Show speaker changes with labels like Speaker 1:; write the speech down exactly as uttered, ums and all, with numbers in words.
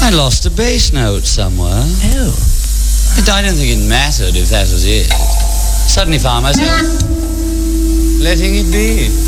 Speaker 1: I lost a bass note somewhere.
Speaker 2: Oh.
Speaker 1: But I don't think it mattered if that was it. Suddenly found myself letting it be.